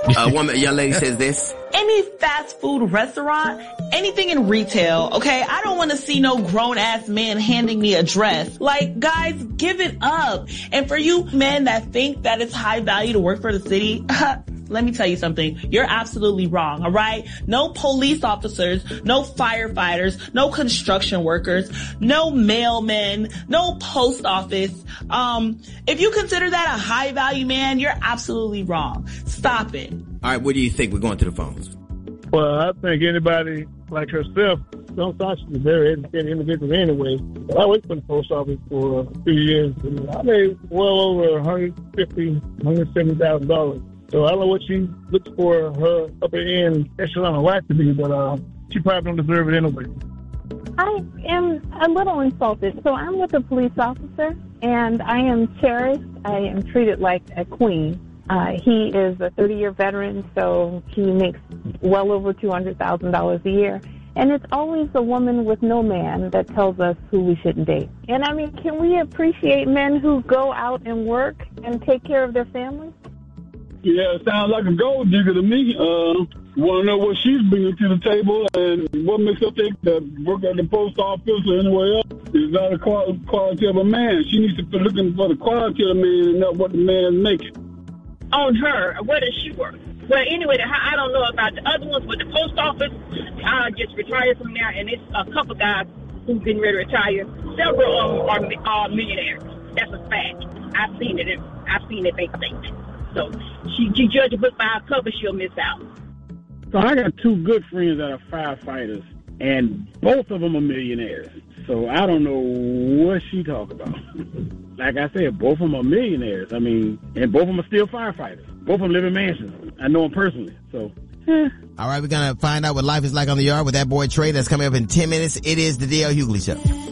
Young lady says this. Any fast food restaurant, anything in retail, okay? I don't want to see no grown-ass man handing me a dress. Like, guys, give it up. And for you men that think that it's high value to work for the city, let me tell you something. You're absolutely wrong, all right? No police officers, no firefighters, no construction workers, no mailmen, no post office. If you consider that a high value man, you're absolutely wrong. Stop it. All right, what do you think? We're going to the phones. Well, I think anybody like herself, sometimes she's a very educated individual anyway. But I worked for the post office for a few years, and I made well over $150,000, $170,000. So I don't know what she looks for her upper end echelon of life to be, but she probably don't deserve it anyway. I am a little insulted. So I'm with a police officer, and I am cherished. I am treated like a queen. He is a 30-year veteran, so he makes well over $200,000 a year. And it's always a woman with no man that tells us who we shouldn't date. And, I mean, can we appreciate men who go out and work and take care of their families? Yeah, it sounds like a gold digger to me. Want to know what she's bringing to the table and what makes her think that work at the post office or anywhere else is not a quality of a man. She needs to be looking for the quality of the man and not what the man is making. On her, where does she work? Well, anyway, I don't know about the other ones, but the post office, I just retired from there, and it's a couple guys who've been ready to retire. Several of them are millionaires. That's a fact. I've seen it. They think. So she judge a book by her cover, she'll miss out. So I got two good friends that are firefighters, and both of them are millionaires. So I don't know what she talk about. Like I said, both of them are millionaires. I mean, and both of them are still firefighters. Both of them live in mansions. I know them personally. So, All right, we're going to find out what life is like on the yard with that boy Trey. That's coming up in 10 minutes. It is the D.L. Hughley Show.